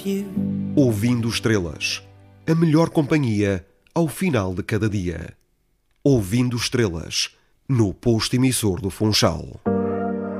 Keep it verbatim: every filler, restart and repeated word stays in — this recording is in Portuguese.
help you. Ouvindo Estrelas, a melhor companhia ao final de cada dia. Ouvindo Estrelas, no posto emissor do Funchal.